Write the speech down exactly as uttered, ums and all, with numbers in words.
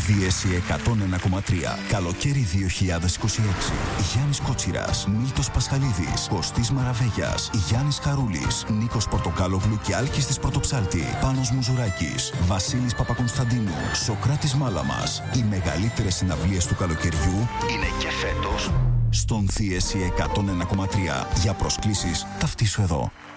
Δίεση εκατόν ένα κόμμα τρία. Καλοκαίρι δύο χιλιάδες είκοσι έξι. Γιάννης Κότσιρας, Μίλτος Πασχαλίδης, Κωστής Μαραβέγιας, Γιάννης Χαρούλης, Νίκος Πορτοκάλογλου και Άλκης της Πρωτοψάλτη, Πάνος Μουζουράκης, Βασίλης Παπακονσταντίνου, Σοκράτης Μάλαμας. Οι μεγαλύτερες συναυλίες του καλοκαιριού είναι και φέτος στον Θίεση εκατόν ένα κόμμα τρία. Για προσκλήσεις ταυτίσου εδώ.